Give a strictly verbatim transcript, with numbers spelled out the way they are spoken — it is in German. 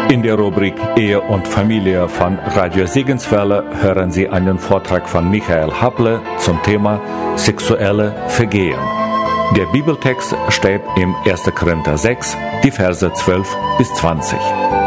In der Rubrik Ehe und Familie von Radio Segenswelle hören Sie einen Vortrag von Michael Happle zum Thema sexuelle Vergehen. Der Bibeltext steht im ersten Korinther sechs, die Verse zwölf bis zwanzig.